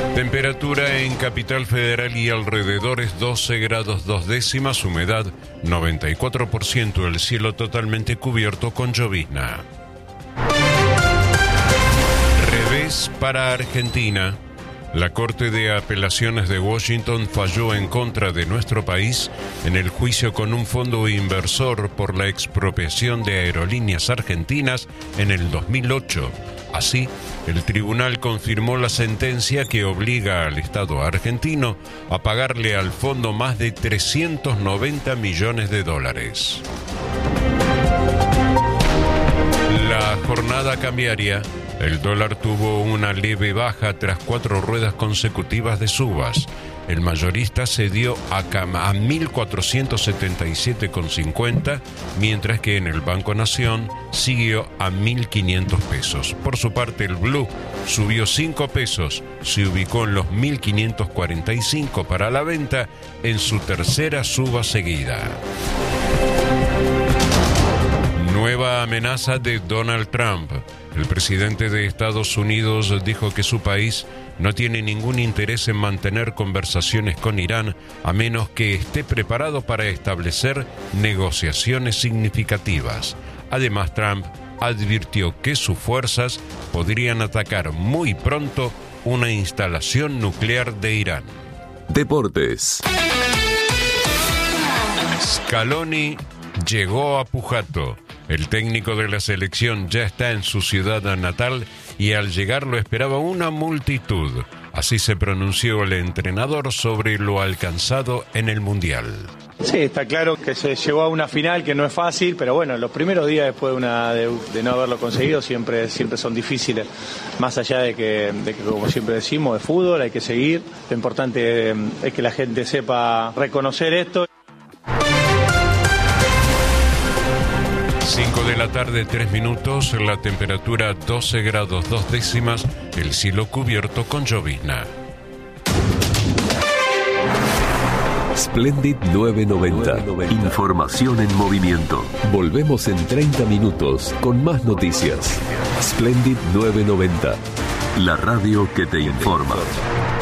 Temperatura en Capital Federal y alrededores 12 grados 2 décimas, humedad 94%, el cielo totalmente cubierto con llovizna. Revés para Argentina. La Corte de Apelaciones de Washington falló en contra de nuestro país en el juicio con un fondo inversor por la expropiación de aerolíneas argentinas en el 2008. Así, el tribunal confirmó la sentencia que obliga al Estado argentino a pagarle al fondo más de 390 millones de dólares. La jornada cambiaria. El dólar tuvo una leve baja tras 4 ruedas consecutivas de subas. El mayorista cedió a 1.477,50, mientras que en el Banco Nación siguió a 1.500 pesos. Por su parte, el blue subió 5 pesos, se ubicó en los 1.545 para la venta en su tercera suba seguida. Nueva amenaza de Donald Trump. El presidente de Estados Unidos dijo que su país no tiene ningún interés en mantener conversaciones con Irán a menos que esté preparado para establecer negociaciones significativas. Además, Trump advirtió que sus fuerzas podrían atacar muy pronto una instalación nuclear de Irán. Deportes. Scaloni llegó a Pujato. El técnico de la selección ya está en su ciudad natal y al llegar lo esperaba una multitud. Así se pronunció el entrenador sobre lo alcanzado en el Mundial. Sí, está claro que se llegó a una final que no es fácil, pero bueno, los primeros días después de no haberlo conseguido siempre son difíciles. Más allá de que, como siempre decimos, de fútbol hay que seguir. Lo importante es que la gente sepa reconocer esto. 5 de la tarde, 3 minutos, la temperatura 12 grados 2 décimas, el cielo cubierto con llovizna. Splendid 990. Información en movimiento. Volvemos en 30 minutos con más noticias. Splendid 990. La radio que te informa.